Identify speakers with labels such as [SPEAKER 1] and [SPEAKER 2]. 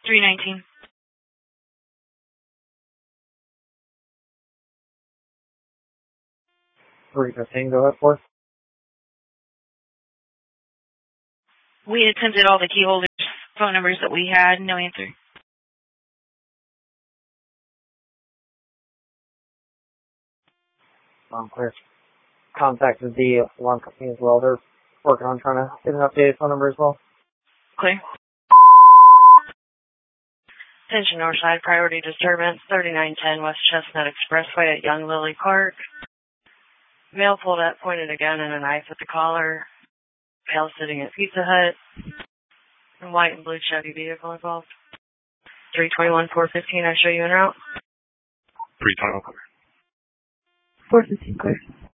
[SPEAKER 1] 319.
[SPEAKER 2] Go ahead, for.
[SPEAKER 1] We attempted all the key holders' phone numbers that we had. No answer.
[SPEAKER 2] Clear. Contacted the alarm company as well. They're working on trying to get an updated phone number as well.
[SPEAKER 1] Clear. Attention Northside, priority disturbance, 3910 West Chestnut Expressway at Young Lily Park. Male pulled up, pointed a gun and a knife at the caller. Male sitting at Pizza Hut. And white and blue Chevy vehicle involved. 321, 415, I show you en route.
[SPEAKER 3] 321.
[SPEAKER 1] 415, clear.